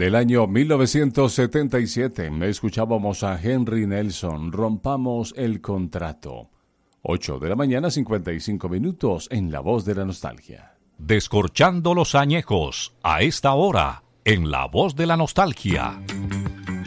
el año 1977 escuchábamos a Henry Nelson, Rompamos el Contrato. 8 de la mañana, 55 minutos en La Voz de la Nostalgia. Descorchando los añejos, a esta hora, en La Voz de la Nostalgia.